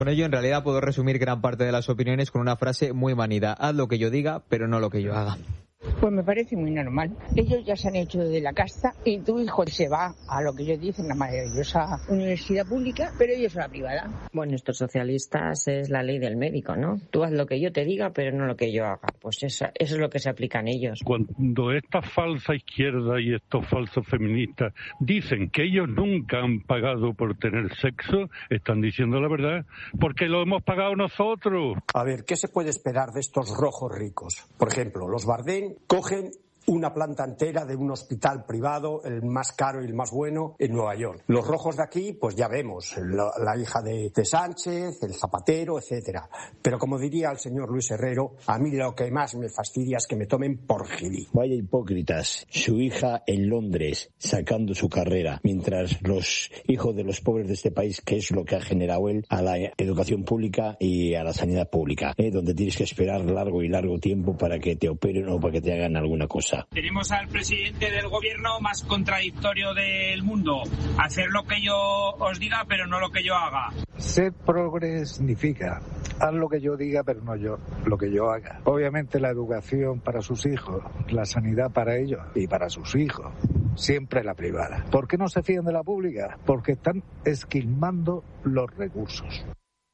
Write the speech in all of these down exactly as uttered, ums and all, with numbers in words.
Con ello, en realidad, puedo resumir gran parte de las opiniones con una frase muy manida. Haz lo que yo diga, pero no lo que yo haga. Pues me parece muy normal. Ellos ya se han hecho de la casta y tu hijo se va a lo que ellos dicen, una maravillosa universidad pública, pero ellos a la privada. Bueno, estos socialistas es la ley del médico, ¿no? Tú haz lo que yo te diga, pero no lo que yo haga. Pues eso, eso es lo que se aplican ellos. Cuando esta falsa izquierda y estos falsos feministas dicen que ellos nunca han pagado por tener sexo, están diciendo la verdad, porque lo hemos pagado nosotros. A ver, ¿qué se puede esperar de estos rojos ricos? Por ejemplo, los Bardén cogen una planta entera de un hospital privado, el más caro y el más bueno, en Nueva York. Los rojos de aquí, pues ya vemos, la, la hija de, de Sánchez, el Zapatero, etcétera. Pero como diría el señor Luis Herrero, a mí lo que más me fastidia es que me tomen por gilí. Vaya hipócritas. Su hija en Londres, sacando su carrera, mientras los hijos de los pobres de este país, que es lo que ha generado él, a la educación pública y a la sanidad pública, ¿eh? Donde tienes que esperar largo y largo tiempo para que te operen o para que te hagan alguna cosa. Tenemos al presidente del gobierno más contradictorio del mundo. Hacer lo que yo os diga, pero no lo que yo haga. Ser progre significa haz lo que yo diga, pero no yo lo que yo haga. Obviamente la educación para sus hijos, la sanidad para ellos y para sus hijos. Siempre la privada. ¿Por qué no se fían de la pública? Porque están esquilmando los recursos.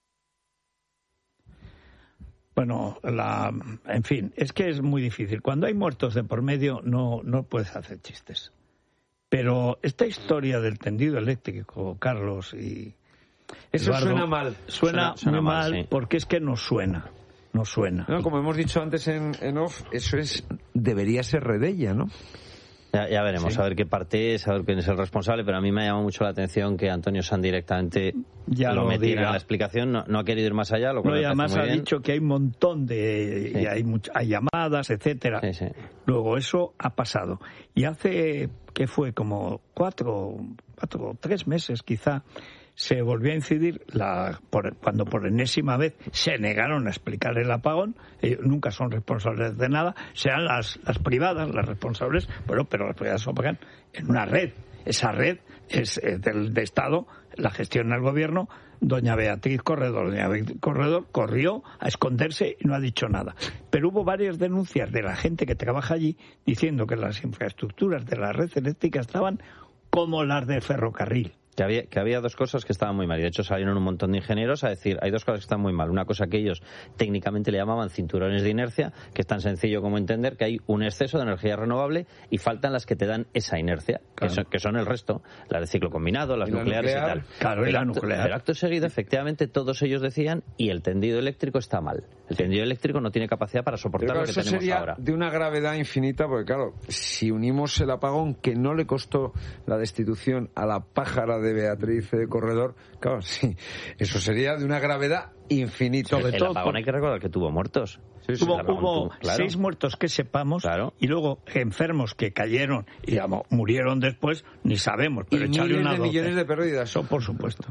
Bueno, la, en fin, es que es muy difícil. Cuando hay muertos de por medio no, no puedes hacer chistes. Pero esta historia del tendido eléctrico, Carlos y Eso Eduardo, suena mal. Suena, suena, suena muy mal, mal sí. Porque es que nos suena. Nos suena. No, como hemos dicho antes en, en off, eso es debería ser Redella, ¿no? Ya, ya veremos, sí. a ver qué parte es, a ver quién es el responsable, pero a mí me ha llamado mucho la atención que Antonio Sanz directamente ya lo, lo metiera diga. en la explicación, no, no ha querido ir más allá, lo cual no, y me además muy ha bien. dicho que hay un montón de... Sí. Y hay, much, hay llamadas, etcétera. Sí, sí. Luego, eso ha pasado. Y hace, ¿qué fue? Como cuatro, cuatro, tres meses quizá, se volvió a incidir la, por, cuando por enésima vez se negaron a explicar el apagón. Ellos nunca son responsables de nada, serán las, las privadas las responsables, bueno, pero las privadas se apagan en una red. Esa red es, es del de Estado, la gestiona el gobierno. Doña Beatriz Corredor, doña Beatriz Corredor corrió a esconderse y no ha dicho nada. Pero hubo varias denuncias de la gente que trabaja allí diciendo que las infraestructuras de la red eléctrica estaban como las del ferrocarril. Que había, que había dos cosas que estaban muy mal. Y de hecho salieron un montón de ingenieros a decir, hay dos cosas que están muy mal. Una cosa que ellos técnicamente le llamaban cinturones de inercia, que es tan sencillo como entender que hay un exceso de energía renovable y faltan las que te dan esa inercia, claro. que, son, que son el resto, las de ciclo combinado, las ¿Y nucleares nuclear? y tal. Claro, y la acto, nuclear. Pero acto seguido, efectivamente, todos ellos decían, y el tendido eléctrico está mal. El tendido eléctrico no tiene capacidad para soportar claro, lo que eso tenemos sería ahora. De una gravedad infinita, porque claro, si unimos el apagón que no le costó la destitución a la pájara de Beatriz eh, Corredor, claro, sí, eso sería de una gravedad infinita. Sobre el todo apagón por... hay que recordar que tuvo muertos. Sí, sí, hubo hubo claro. seis muertos que sepamos, claro. Y luego enfermos que cayeron y digamos, murieron después, ni sabemos. Pero y miles una de doce. millones de pérdidas. Eso por supuesto.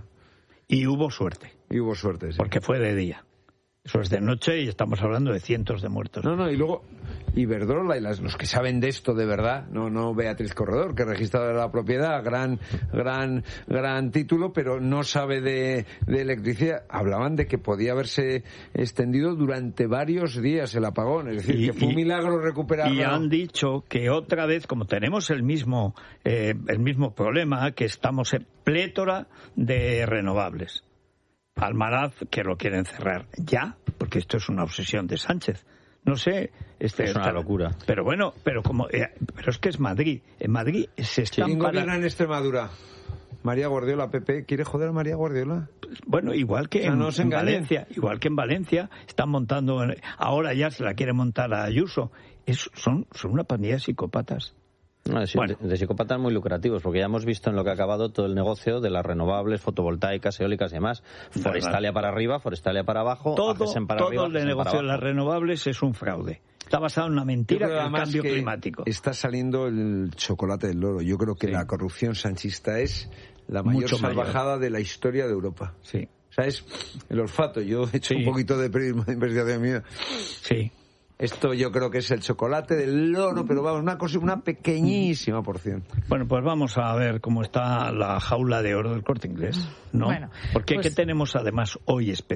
Y hubo suerte. Y hubo suerte, sí. Porque fue de día. Eso es de noche y estamos hablando de cientos de muertos. No, no, y luego Iberdrola y las, los que saben de esto de verdad, no no Beatriz Corredor, que registra la propiedad, gran gran gran título, pero no sabe de, de electricidad. Hablaban de que podía haberse extendido durante varios días el apagón, es decir, y, que fue y, un milagro recuperarlo. Y han dicho que otra vez, como tenemos el mismo eh, el mismo problema, que estamos en plétora de renovables. Almaraz, que lo quieren cerrar ya, porque esto es una obsesión de Sánchez. No sé, este, es una locura. Pero bueno, pero como, eh, pero es que es Madrid. En Madrid se están. ¿Quién para... gobierna en Extremadura? María Guardiola, P P, ¿quiere joder a María Guardiola? Bueno, igual que o sea, en, no en Valencia, igual que en Valencia están montando, ahora ya se la quiere montar a Ayuso. Es, son, son una pandilla de psicópatas. No, de, bueno. de, de psicópatas muy lucrativos, porque ya hemos visto en lo que ha acabado todo el negocio de las renovables, fotovoltaicas, eólicas y demás. Forestalia para arriba, Forestalia para abajo, todo, Agesen para todo arriba, el de negocio de las renovables es un fraude. Está basado en una mentira del cambio que climático. Está saliendo el chocolate del loro. Yo creo que sí. La corrupción sanchista es la mayor Mucho salvajada mayor. de la historia de Europa. Sí. O sea, es el olfato. Yo he hecho sí. un poquito de periodismo de investigación mía. Sí. Esto yo creo que es el chocolate del loro, pero vamos, una cosa, una pequeñísima porción. Bueno, pues vamos a ver cómo está la jaula de oro del Corte Inglés, ¿no? Bueno, Porque pues... ¿qué tenemos además hoy especial?